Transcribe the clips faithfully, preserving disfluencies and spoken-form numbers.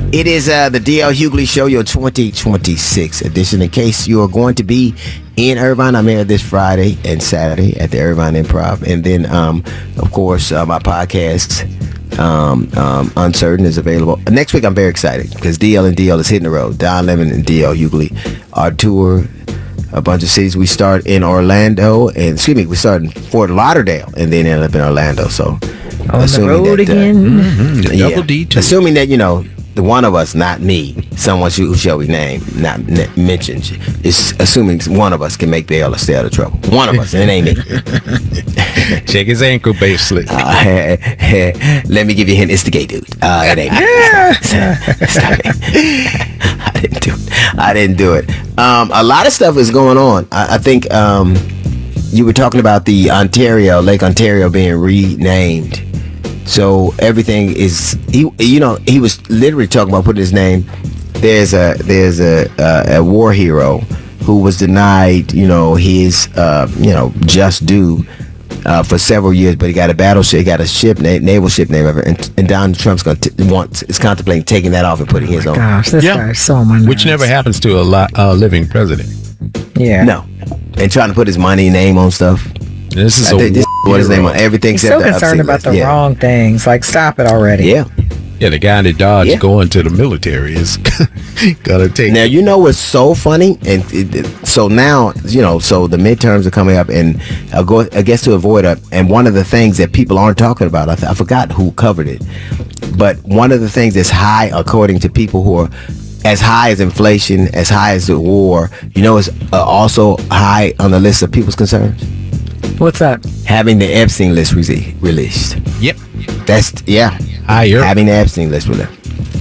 It is uh, the D L Hughley Show, your twenty twenty-six edition. In case you are going to be in Irvine, I'm here this Friday and Saturday at the Irvine Improv. And then, um, of course, uh, my podcast, um, um, Uncertain, is available. Next week, I'm very excited because D L and D L is hitting the road. Don Lemon and D L Hughley, our tour, a bunch of cities. We start in Orlando, and excuse me, we start in Fort Lauderdale and then end up in Orlando. So, on the road that, again. Uh, mm-hmm, the yeah, double D tour. Assuming that, you know, the one of us, not me, someone who shall be named, not n- mentioned, is assuming one of us can make the L stay out of trouble. One of us, and it ain't me. Check his ankle bracelet. Uh, let me give you a hint. It's the gay dude. Uh, it ain't me. Stop, stop it. I didn't do it. I didn't do it. Um, a lot of stuff is going on. I, I think um, you were talking about the Ontario, Lake Ontario being renamed. So everything is, he, you know, he was literally talking about putting his name. There's a there's a a, a war hero who was denied, you know, his uh, you know just due uh, for several years, but he got a battleship, he got a ship, na- naval ship name ever, and, and Donald Trump's going to wants is contemplating taking that off and putting oh his own. Gosh, this Yeah. guy's so my Which never happens to a lot, uh, living president. Yeah. No, and trying to put his money name on stuff. This is I a think this war what his name hero. on everything. He's except so the concerned upstate about list. the yeah. wrong things. Like, stop it already. Yeah. Yeah, the guy that dodged Yeah. going to the military is gonna take. Now, you know what's so funny, and it, it- so now, you know, so the midterms are coming up, and I go, I guess to avoid it. And one of the things that people aren't talking about, I, th- I forgot who covered it, but one of the things that's high, according to people who are as high as inflation, as high as the war, you know, is uh, also high on the list of people's concerns. What's that? Having the Epstein list re- released. Yep. That's yeah. Higher. Having the Epstein list released.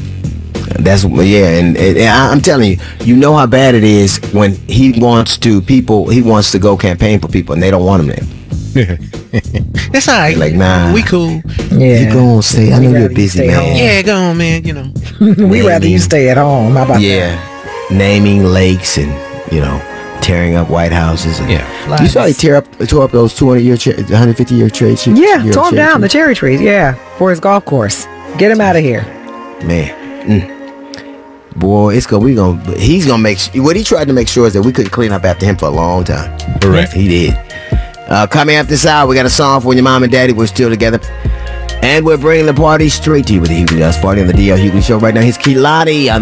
That's yeah, and, and I- I'm telling you, you know how bad it is when he wants to people. He wants to go campaign for people, and they don't want him there. That's all right. Like, nah. We cool. Yeah. You go on, stay. I We'd know you're rather a you busy stay man. home. Yeah, go on, man. You know. We'd rather you Naming- stay at home. How about Yeah, naming lakes and you know tearing up White Houses. And, Yeah. you saw he tear up, tore up those two hundred year, cha- one hundred fifty year trade. that? Yeah, tore him down the cherry trees. Yeah, for his golf course. Get him out of here. Man, mm. boy, it's gonna we gonna he's gonna make s- what he tried to make sure is that we couldn't clean up after him for a long time. Correct. He did. Uh, coming up this hour, we got a song for when your mom and daddy were still together, and we're bringing the party straight to you with the Hughley Us Party on the D L Hughley Show right now. Here's Kehlani.